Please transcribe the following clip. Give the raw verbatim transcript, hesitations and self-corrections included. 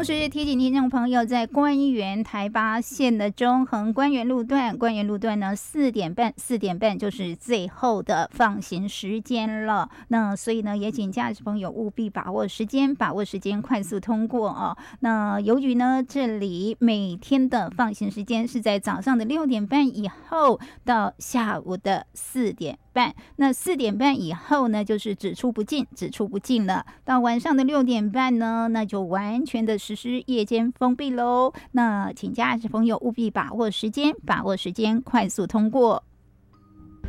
同时提醒听众朋友，在官园台八线的中横官园路段，官园路段呢四点半，四点半就是最后的放行时间了。那所以呢，也请驾驶朋友务必把握时间，把握时间，快速通过哦。那由于呢，这里每天的放行时间是在早上的六点半以后到下午的四点半，那四点半以后呢，就是只出不进，只出不进了。到晚上的六点半呢，那就完全的实施夜间封闭喽。那请驾驶朋友务必把握时间，把握时间，快速通过。